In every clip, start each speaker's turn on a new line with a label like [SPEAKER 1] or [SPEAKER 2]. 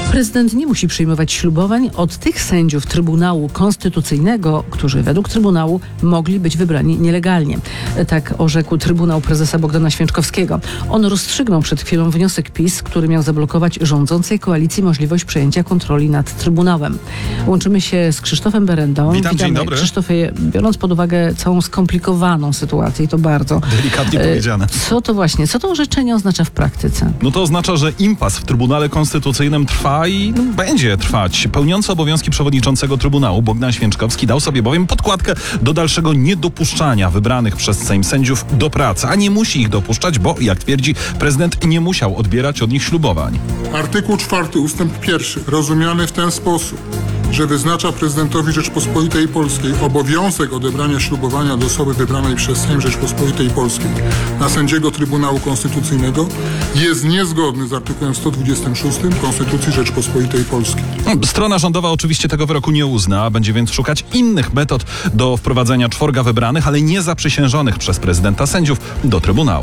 [SPEAKER 1] Prezydent nie musi przyjmować ślubowań od tych sędziów Trybunału Konstytucyjnego, którzy według Trybunału mogli być wybrani nielegalnie. Tak orzekł Trybunał Prezesa Bogdana Święczkowskiego. On rozstrzygnął przed chwilą wniosek PiS, który miał zablokować rządzącej koalicji możliwość przejęcia kontroli nad Trybunałem. Łączymy się z Krzysztofem Berendą.
[SPEAKER 2] Witam, dzień dobry.
[SPEAKER 1] Krzysztofie, biorąc pod uwagę całą skomplikowaną sytuację, i to bardzo
[SPEAKER 2] delikatnie powiedziane.
[SPEAKER 1] Co to orzeczenie oznacza w praktyce?
[SPEAKER 2] No to oznacza, że impas w Trybunale Konstytucyjnym trwa i będzie trwać. Pełniący obowiązki przewodniczącego Trybunału Bogdan Święczkowski dał sobie bowiem podkładkę do dalszego niedopuszczania wybranych przez Sejm sędziów do pracy, a nie musi ich dopuszczać, bo, jak twierdzi, prezydent nie musiał odbierać od nich ślubowań.
[SPEAKER 3] Artykuł 4 ustęp 1 rozumiany w ten sposób, że wyznacza prezydentowi Rzeczpospolitej Polskiej obowiązek odebrania ślubowania od osoby wybranej przez Sejm Rzeczpospolitej Polskiej na sędziego Trybunału Konstytucyjnego, jest niezgodny z artykułem 126 Konstytucji Rzeczpospolitej Polskiej.
[SPEAKER 2] Strona rządowa oczywiście tego wyroku nie uzna, będzie więc szukać innych metod do wprowadzenia czworga wybranych, ale nie zaprzysiężonych przez prezydenta sędziów do Trybunału.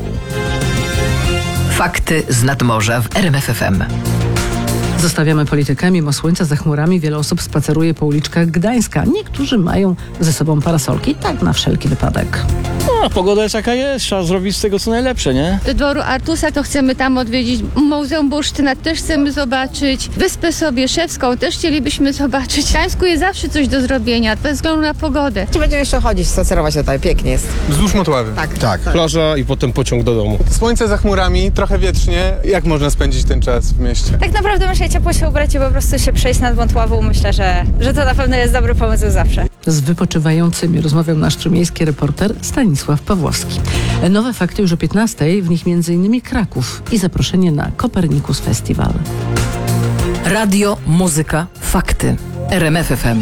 [SPEAKER 4] Fakty z nadmorza w RMF FM.
[SPEAKER 1] Zostawiamy politykę. Mimo słońca za chmurami wiele osób spaceruje po uliczkach Gdańska. Niektórzy mają ze sobą parasolki, tak na wszelki wypadek.
[SPEAKER 5] No, pogoda jest jaka jest, trzeba zrobić z tego co najlepsze, nie?
[SPEAKER 6] Do dworu Artusa to chcemy tam odwiedzić, Muzeum Bursztyna też chcemy zobaczyć, Wyspę Sobieszewską też chcielibyśmy zobaczyć. W Gdańsku jest zawsze coś do zrobienia, bez względu na pogodę.
[SPEAKER 7] Będziemy jeszcze chodzić, spacerować tutaj, pięknie jest.
[SPEAKER 8] Wzdłuż Motławy.
[SPEAKER 7] Tak.
[SPEAKER 5] Plaża i potem pociąg do domu.
[SPEAKER 8] Słońce za chmurami, trochę wietrznie. Jak można spędzić ten czas w mieście?
[SPEAKER 9] Tak naprawdę muszę ciepło się ubrać i po prostu się przejść nad Motławą. Myślę, że to na pewno jest dobry pomysł zawsze.
[SPEAKER 1] Z wypoczywającymi rozmawiał nasz trójmiejski reporter Stanisław Pawłowski. Nowe fakty już o 15:00, w nich m.in. Kraków i zaproszenie na Kopernikus Festival.
[SPEAKER 4] Radio, muzyka, fakty. RMF FM.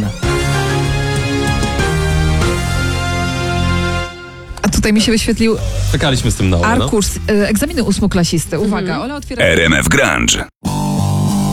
[SPEAKER 10] A tutaj mi się wyświetlił
[SPEAKER 11] Czekaliśmy z tym na
[SPEAKER 10] arkusz egzaminu ósmoklasisty. Uwaga, Ola otwiera...
[SPEAKER 12] RMF Grunge.